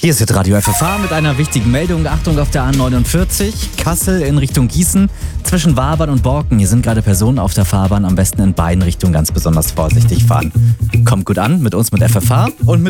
Hier ist jetzt Radio FFH mit einer wichtigen Meldung. Achtung auf der A49, Kassel in Richtung Gießen, zwischen Wabern und Borken. Hier sind gerade Personen auf der Fahrbahn, am besten in beiden Richtungen ganz besonders vorsichtig fahren. Kommt gut an mit uns mit FFH und mit